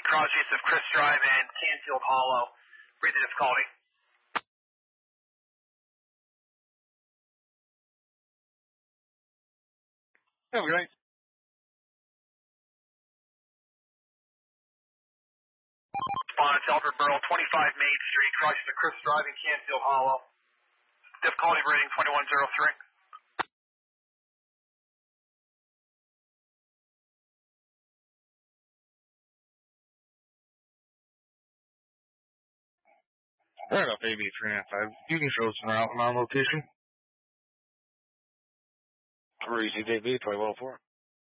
cross-use of Chris Drive and Canfield Hollow. Read the difficulty. Have a good night. Respondent Alfred Burrell, 25 Main Street, cross-use of Chris Drive and Canfield Hollow. Difficulty rating 2103. Fair enough, AB 395. You can show us around on location. 3CJB 2104.